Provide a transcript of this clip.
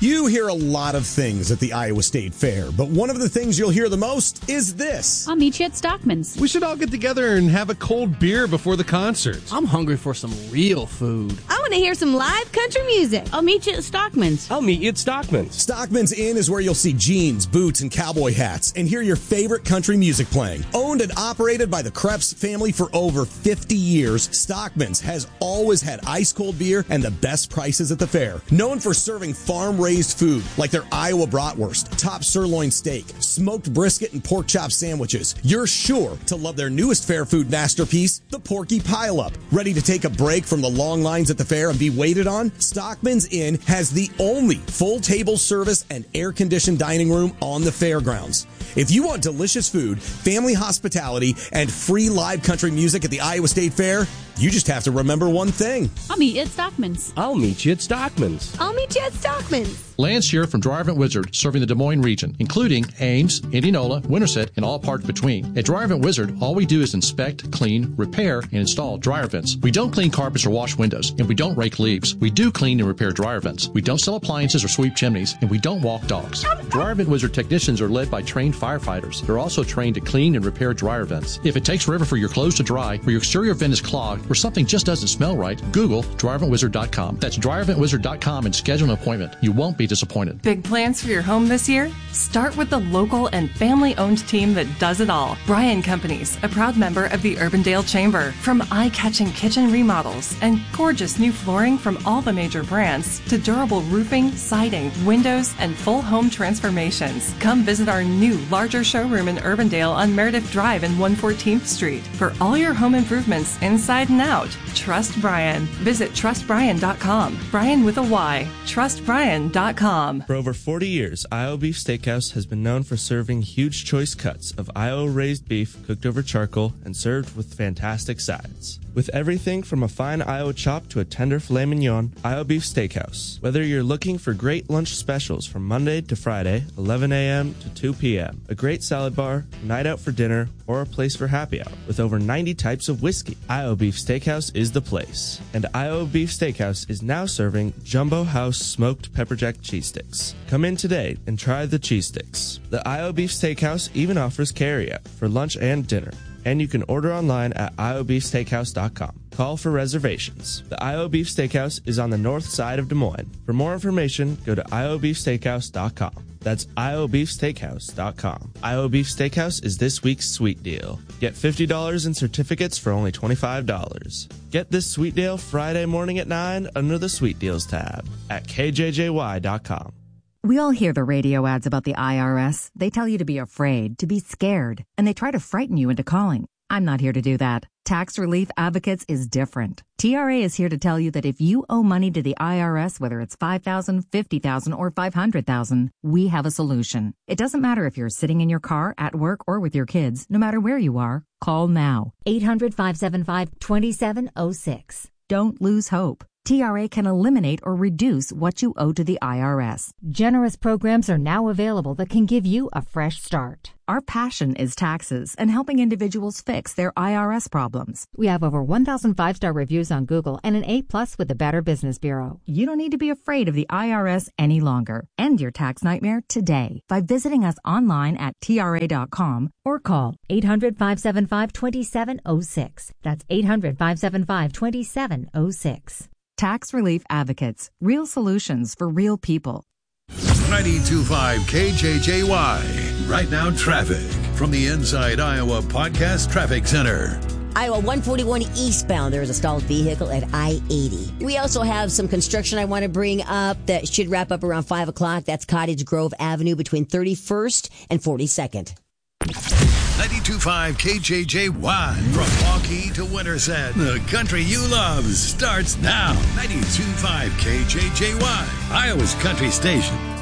You hear a lot of things at the Iowa State Fair, but one of the things you'll hear the most is this. I'll meet you at Stockman's. We should all get together and have a cold beer before the concert. I'm hungry for some real food. I want to hear some live country music. I'll meet you at Stockman's. I'll meet you at Stockman's. Stockman's Inn is where you'll see jeans, boots, and cowboy hats and hear your favorite country music playing. Owned and operated by the Krebs family for over 50 years, Stockman's has always had ice-cold beer and the best prices at the fair. Known for serving farm-raised food like their Iowa bratwurst, top sirloin steak, smoked brisket, and pork chop sandwiches, you're sure to love their newest fair food masterpiece, the Porky Pile-Up. Ready to take a break from the long lines at the fair and be waited on? Stockman's Inn has the only full table service and air-conditioned dining room on the fairgrounds. If you want delicious food, family hospitality, and free live country music at the Iowa State Fair, you just have to remember one thing. I'll meet you at Stockman's. I'll meet you at Stockman's. I'll meet you at Stockman's. Lance here from Dryer Vent Wizard, serving the Des Moines region, including Ames, Indianola, Winterset, and all parts between. At Dryer Vent Wizard, all we do is inspect, clean, repair, and install dryer vents. We don't clean carpets or wash windows, and we don't rake leaves. We do clean and repair dryer vents. We don't sell appliances or sweep chimneys, and we don't walk dogs. Dryer Vent Wizard technicians are led by trained firefighters. They're also trained to clean and repair dryer vents. If it takes forever for your clothes to dry, or your exterior vent is clogged, or something just doesn't smell right, Google DryerVentWizard.com. That's DryerVentWizard.com and schedule an appointment. You won't be disappointed. Big plans for your home this year? Start with the local and family-owned team that does it all. Bryan Companies, a proud member of the Urbandale Chamber. From eye-catching kitchen remodels and gorgeous new flooring from all the major brands to durable roofing, siding, windows, and full home transformations. Come visit our new, larger showroom in Urbandale on Meredith Drive and 114th Street. For all your home improvements inside and out, trust Bryan. Visit trustbryan.com. Bryan with a Y. Trustbryan.com. For over 40 years, Iowa Beef Steakhouse has been known for serving huge choice cuts of Iowa raised beef cooked over charcoal and served with fantastic sides. With everything from a fine Iowa chop to a tender filet mignon, Iowa Beef Steakhouse. Whether you're looking for great lunch specials from Monday to Friday, 11 a.m. to 2 p.m., a great salad bar, night out for dinner, or a place for happy hour with over 90 types of whiskey, Iowa Beef Steakhouse is the place. And Iowa Beef Steakhouse is now serving Jumbo House smoked pepper jack cheese sticks. Come in today and try the cheese sticks. The Iowa Beef Steakhouse even offers carryout for lunch and dinner. And you can order online at iowabeefsteakhouse.com. Call for reservations. The Iowa Beef Steakhouse is on the north side of Des Moines. For more information, go to iowabeefsteakhouse.com. That's iowabeefsteakhouse.com. Iowa Beef Steakhouse is this week's sweet deal. Get $50 in certificates for only $25. Get this sweet deal Friday morning at 9 under the Sweet Deals tab at kjjy.com. We all hear the radio ads about the IRS. They tell you to be afraid, to be scared, and they try to frighten you into calling. I'm not here to do that. Tax Relief Advocates is different. TRA is here to tell you that if you owe money to the IRS, whether it's $5,000, $50,000, or $500,000, we have a solution. It doesn't matter if you're sitting in your car, at work, or with your kids. No matter where you are, call now. 800-575-2706. Don't lose hope. TRA can eliminate or reduce what you owe to the IRS. Generous programs are now available that can give you a fresh start. Our passion is taxes and helping individuals fix their IRS problems. We have over 1,000 5-star reviews on Google and an A+ with the Better Business Bureau. You don't need to be afraid of the IRS any longer. End your tax nightmare today by visiting us online at TRA.com or call 800-575-2706. That's 800-575-2706. Tax Relief Advocates. Real solutions for real people. 92.5 KJJY. Right now, traffic from the Inside Iowa Podcast Traffic Center. Iowa 141 eastbound, there is a stalled vehicle at I-80. We also have some construction I want to bring up that should wrap up around 5 o'clock. That's Cottage Grove Avenue between 31st and 42nd. 92.5 KJJY. From Waukee to Winterset, the country you love starts now. 92.5 KJJY, Iowa's country station.